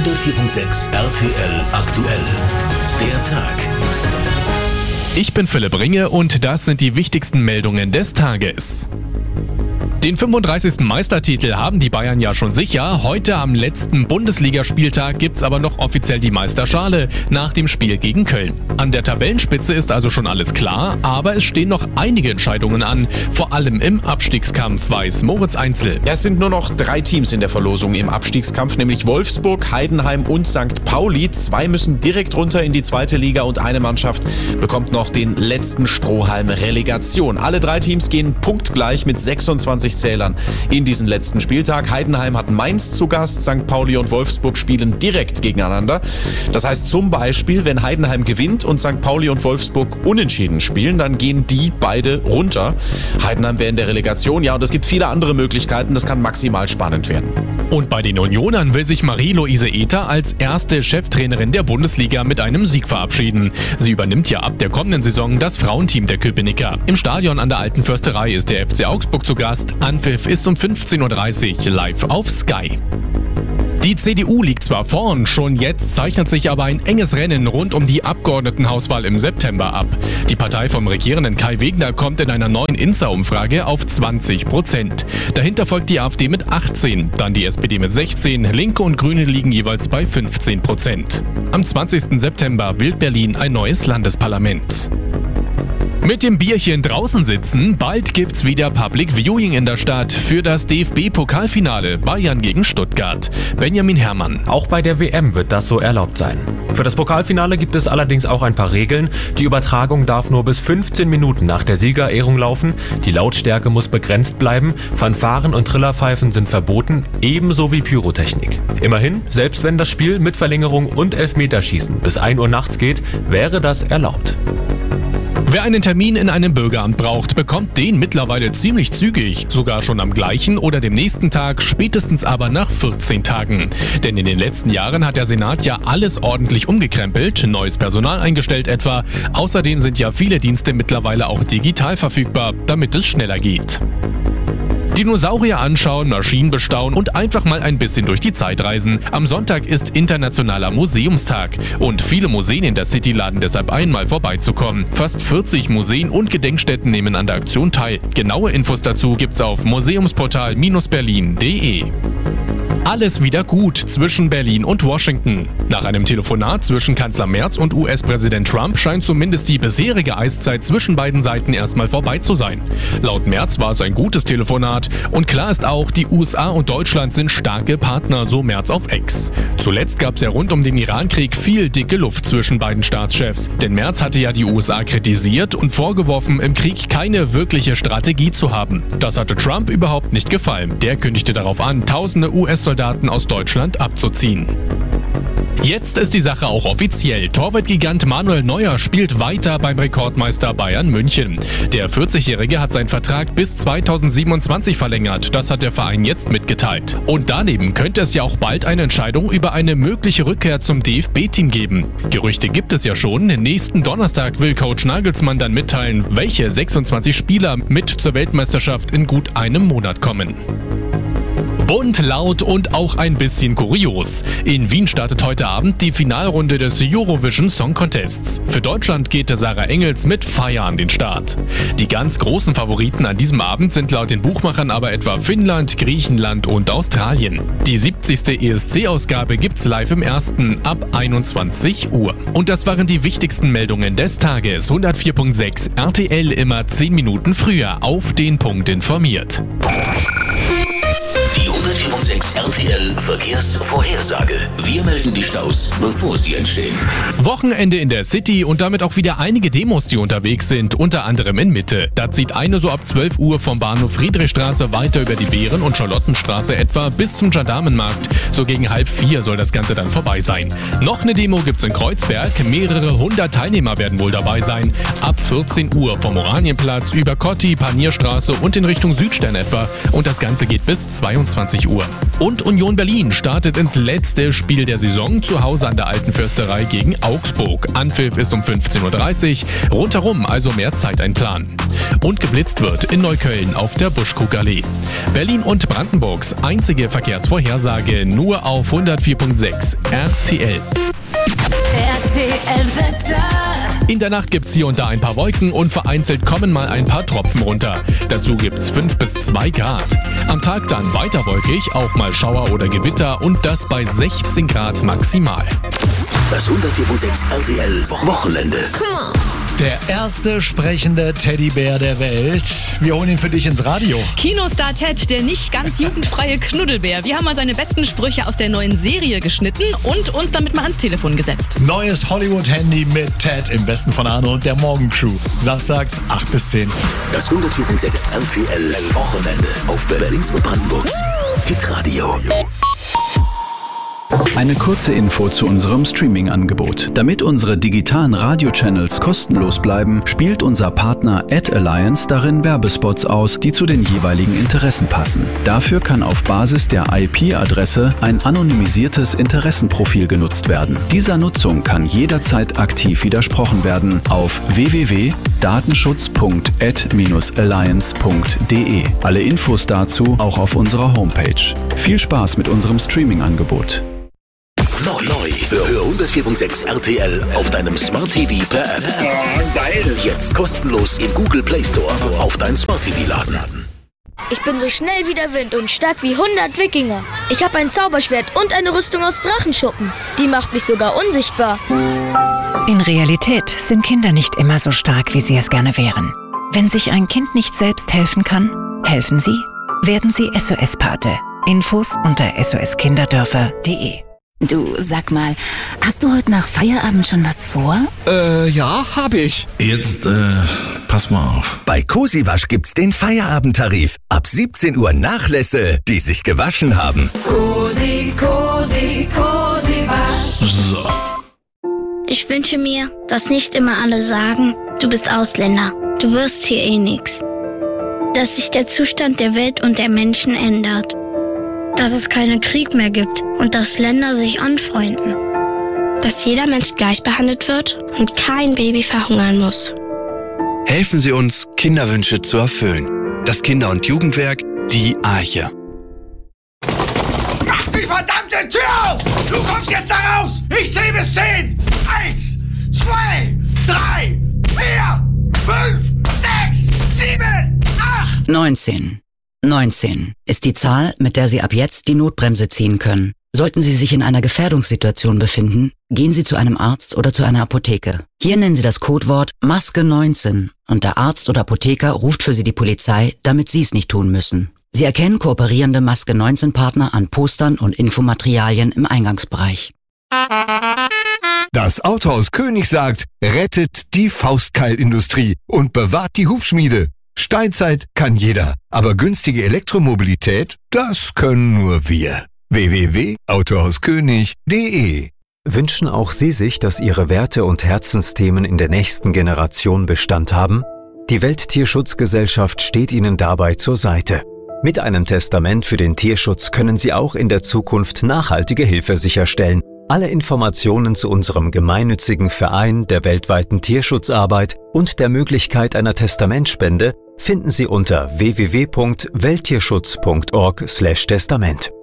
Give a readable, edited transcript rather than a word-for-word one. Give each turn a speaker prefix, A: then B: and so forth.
A: 104.6 RTL aktuell. Der Tag.
B: Ich bin Philipp Ringe und das sind die wichtigsten Meldungen des Tages. Den 35. Meistertitel haben die Bayern ja schon sicher. Heute am letzten Bundesligaspieltag gibt's aber noch offiziell die Meisterschale nach dem Spiel gegen Köln. An der Tabellenspitze ist also schon alles klar, aber es stehen noch einige Entscheidungen an. Vor allem im Abstiegskampf, weiß Moritz Einzel.
C: Ja, es sind nur noch 3 Teams in der Verlosung im Abstiegskampf, nämlich Wolfsburg, Heidenheim und St. Pauli. 2 müssen direkt runter in die 2. Liga und eine Mannschaft bekommt noch den letzten Strohhalm Relegation. Alle 3 Teams gehen punktgleich mit 26 Zählern in diesen letzten Spieltag. Heidenheim hat Mainz zu Gast, St. Pauli und Wolfsburg spielen direkt gegeneinander. Das heißt zum Beispiel, wenn Heidenheim gewinnt und St. Pauli und Wolfsburg unentschieden spielen, dann gehen die beide runter. Heidenheim wäre in der Relegation, ja, und es gibt viele andere Möglichkeiten, das kann maximal spannend werden.
B: Und bei den Unionern will sich Marie-Louise Ether als erste Cheftrainerin der Bundesliga mit einem Sieg verabschieden. Sie übernimmt ja ab der kommenden Saison das Frauenteam der Köpenicker. Im Stadion an der Alten Försterei ist der FC Augsburg zu Gast. Anpfiff ist um 15.30 Uhr live auf Sky. Die CDU liegt zwar vorn, schon jetzt zeichnet sich aber ein enges Rennen rund um die Abgeordnetenhauswahl im September ab. Die Partei vom regierenden Kai Wegner kommt in einer neuen INSA-Umfrage auf 20%. Dahinter folgt die AfD mit 18%, dann die SPD mit 16%, Linke und Grüne liegen jeweils bei 15%. Am 20. September wählt Berlin ein neues Landesparlament. Mit dem Bierchen draußen sitzen, bald gibt's wieder Public Viewing in der Stadt für das DFB-Pokalfinale Bayern gegen Stuttgart. Benjamin Herrmann.
D: Auch bei der WM wird das so erlaubt sein. Für das Pokalfinale gibt es allerdings auch ein paar Regeln. Die Übertragung darf nur bis 15 Minuten nach der Siegerehrung laufen, die Lautstärke muss begrenzt bleiben, Fanfaren und Trillerpfeifen sind verboten, ebenso wie Pyrotechnik. Immerhin, selbst wenn das Spiel mit Verlängerung und Elfmeterschießen bis 1 Uhr nachts geht, wäre das erlaubt.
B: Wer einen Termin in einem Bürgeramt braucht, bekommt den mittlerweile ziemlich zügig. Sogar schon am gleichen oder dem nächsten Tag, spätestens aber nach 14 Tagen. Denn in den letzten Jahren hat der Senat ja alles ordentlich umgekrempelt, neues Personal eingestellt etwa. Außerdem sind ja viele Dienste mittlerweile auch digital verfügbar, damit es schneller geht. Dinosaurier anschauen, Maschinen bestaunen und einfach mal ein bisschen durch die Zeit reisen. Am Sonntag ist Internationaler Museumstag und viele Museen in der City laden deshalb ein, mal vorbeizukommen. Fast 40 Museen und Gedenkstätten nehmen an der Aktion teil. Genaue Infos dazu gibt's auf museumsportal-berlin.de. Alles wieder gut zwischen Berlin und Washington. Nach einem Telefonat zwischen Kanzler Merz und US-Präsident Trump scheint zumindest die bisherige Eiszeit zwischen beiden Seiten erstmal vorbei zu sein. Laut Merz war es ein gutes Telefonat und klar ist auch, die USA und Deutschland sind starke Partner, so Merz auf X. Zuletzt gab es ja rund um den Irankrieg viel dicke Luft zwischen beiden Staatschefs, denn Merz hatte ja die USA kritisiert und vorgeworfen, im Krieg keine wirkliche Strategie zu haben. Das hatte Trump überhaupt nicht gefallen. Der kündigte darauf an, tausende US-Soldaten aus Deutschland abzuziehen. Jetzt ist die Sache auch offiziell. Torwartgigant Manuel Neuer spielt weiter beim Rekordmeister Bayern München. Der 40-Jährige hat seinen Vertrag bis 2027 verlängert. Das hat der Verein jetzt mitgeteilt. Und daneben könnte es ja auch bald eine Entscheidung über eine mögliche Rückkehr zum DFB-Team geben. Gerüchte gibt es ja schon. Nächsten Donnerstag will Coach Nagelsmann dann mitteilen, welche 26 Spieler mit zur Weltmeisterschaft in gut einem Monat kommen. Bunt, laut und auch ein bisschen kurios. In Wien startet heute Abend die Finalrunde des Eurovision Song Contests. Für Deutschland geht Sarah Engels mit Fire an den Start. Die ganz großen Favoriten an diesem Abend sind laut den Buchmachern aber etwa Finnland, Griechenland und Australien. Die 70. ESC-Ausgabe gibt's live im Ersten ab 21 Uhr. Und das waren die wichtigsten Meldungen des Tages. 104.6 RTL immer 10 Minuten früher auf den Punkt informiert.
A: Die 104.6 RTL Verkehrsvorhersage. Wir melden die Staus, bevor sie entstehen.
B: Wochenende in der City und damit auch wieder einige Demos, die unterwegs sind, unter anderem in Mitte. Da zieht eine so ab 12 Uhr vom Bahnhof Friedrichstraße weiter über die Beeren- und Charlottenstraße etwa bis zum Gendarmenmarkt. So gegen 3:30 soll das Ganze dann vorbei sein. Noch eine Demo gibt's in Kreuzberg. Mehrere hundert Teilnehmer werden wohl dabei sein. Ab 14 Uhr vom Oranienplatz über Kotti, Panierstraße und in Richtung Südstern etwa. Und das Ganze geht bis 22 20 Uhr. Und Union Berlin startet ins letzte Spiel der Saison zu Hause an der Alten Försterei gegen Augsburg. Anpfiff ist um 15.30 Uhr. Rundherum also mehr Zeit einplanen. Und geblitzt wird in Neukölln auf der Buschkrugallee. Berlin und Brandenburgs einzige Verkehrsvorhersage nur auf 104.6 RTL.
E: RTL Wetter.
B: In der Nacht gibt's hier und da ein paar Wolken und vereinzelt kommen mal ein paar Tropfen runter. Dazu gibt's 5 bis 2 Grad. Am Tag dann weiter wolkig, auch mal Schauer oder Gewitter und das bei 16 Grad maximal.
A: Das 104.6 RTL Wochenende.
F: Der erste sprechende Teddybär der Welt. Wir holen ihn für dich ins Radio.
G: Kinostar Ted, der nicht ganz jugendfreie Knuddelbär. Wir haben mal seine besten Sprüche aus der neuen Serie geschnitten und uns damit mal ans Telefon gesetzt.
F: Neues Hollywood-Handy mit Ted im Besten von Arno und der Morgencrew. Samstags 8 bis 10.
A: Das 104.6 RTL Wochenende auf Berlins und Brandenburgs Hitradio.
H: Eine kurze Info zu unserem Streaming-Angebot. Damit unsere digitalen Radio-Channels kostenlos bleiben, spielt unser Partner @Alliance darin Werbespots aus, die zu den jeweiligen Interessen passen. Dafür kann auf Basis der IP-Adresse ein anonymisiertes Interessenprofil genutzt werden. Dieser Nutzung kann jederzeit aktiv widersprochen werden auf www.datenschutz.ad-alliance.de. Alle Infos dazu auch auf unserer Homepage. Viel Spaß mit unserem Streaming-Angebot.
A: Neu. Hör 104.6 RTL auf deinem Smart TV per App. Geil. Jetzt kostenlos im Google Play Store auf dein Smart TV laden.
I: Ich bin so schnell wie der Wind und stark wie 100 Wikinger. Ich habe ein Zauberschwert und eine Rüstung aus Drachenschuppen. Die macht mich sogar unsichtbar.
J: In Realität sind Kinder nicht immer so stark, wie sie es gerne wären. Wenn sich ein Kind nicht selbst helfen kann, helfen Sie. Werden Sie SOS-Pate. Infos unter soskinderdörfer.de.
E: Du, sag mal, hast du heute nach Feierabend schon was vor?
K: Ja, hab ich.
L: Jetzt, pass mal auf.
M: Bei Cosiwasch gibt's den Feierabendtarif. Ab 17 Uhr Nachlässe, die sich gewaschen haben.
E: Cosiwasch.
L: So.
I: Ich wünsche mir, dass nicht immer alle sagen, du bist Ausländer, du wirst hier eh nix. Dass sich der Zustand der Welt und der Menschen ändert. Dass es keinen Krieg mehr gibt und dass Länder sich anfreunden. Dass jeder Mensch gleich behandelt wird und kein Baby verhungern muss.
N: Helfen Sie uns, Kinderwünsche zu erfüllen. Das Kinder- und Jugendwerk, die Arche.
K: Mach die verdammte Tür auf! Du kommst jetzt da raus! Ich zähle bis 10! 1, 2, 3, 4, 5, 6, 7, 8!
O: 19 ist die Zahl, mit der Sie ab jetzt die Notbremse ziehen können. Sollten Sie sich in einer Gefährdungssituation befinden, gehen Sie zu einem Arzt oder zu einer Apotheke. Hier nennen Sie das Codewort Maske 19 und der Arzt oder Apotheker ruft für Sie die Polizei, damit Sie es nicht tun müssen. Sie erkennen kooperierende Maske 19 Partner an Postern und Infomaterialien im Eingangsbereich.
P: Das Autohaus König sagt, rettet die Faustkeilindustrie und bewahrt die Hufschmiede. Steinzeit kann jeder, aber günstige Elektromobilität, das können nur wir. www.autohauskönig.de.
Q: Wünschen auch Sie sich, dass Ihre Werte und Herzensthemen in der nächsten Generation Bestand haben? Die Welttierschutzgesellschaft steht Ihnen dabei zur Seite. Mit einem Testament für den Tierschutz können Sie auch in der Zukunft nachhaltige Hilfe sicherstellen. Alle Informationen zu unserem gemeinnützigen Verein der weltweiten Tierschutzarbeit und der Möglichkeit einer Testamentspende finden Sie unter www.welttierschutz.org/Testament.